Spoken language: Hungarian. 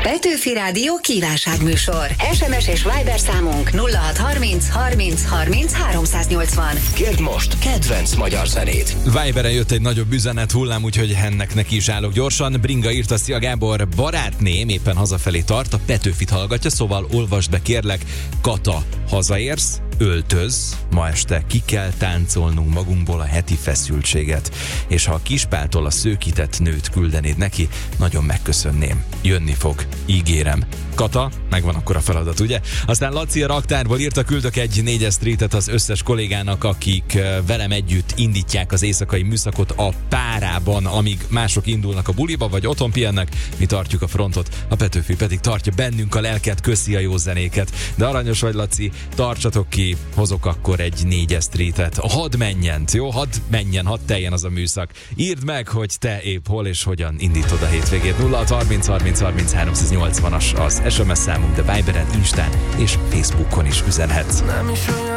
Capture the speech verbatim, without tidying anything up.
Petőfi Rádió kívánságműsor. es em es és Viber számunk nulla hat harminc harminc harminc háromszáznyolcvan. Kérd most kedvenc magyar zenét. Viberen jött egy nagyobb üzenet hullám, úgyhogy ennek neki is állok gyorsan. Bringa írta, szia Gábor, barátném éppen hazafelé tart, a Petőfit hallgatja, szóval olvasd be kérlek. Kata, hazaérsz, öltöz, ma este ki kell táncolnunk magunkból a heti feszültséget, és ha a Kispáltól a szőkített nőt küldenéd neki, nagyon megköszönném. Jönni fog, ígérem. Kata, megvan akkor a feladat, ugye? Aztán Laci a raktárból írta, küldök egy négyes streetet az összes kollégának, akik velem együtt indítják az éjszakai műszakot a párában, amíg mások indulnak a buliba, vagy otthon pihennek, mi tartjuk a frontot, a Petőfi pedig tartja bennünk a lelket, köszi a jó zenéket. De aranyos vagy, Laci, tartsatok ki, hozok akkor egy négyes streetet. Hadd menjen, jó? Hadd menjen, hadd teljen az a műszak. Írd meg, hogy te épp hol és hogyan indítod a hétvégét. nulla hat harminc harminc harminc háromszáznyolcvanas az es em es számunk, de Viberen, Instán és Facebookon is üzenhetsz. Nem is olyan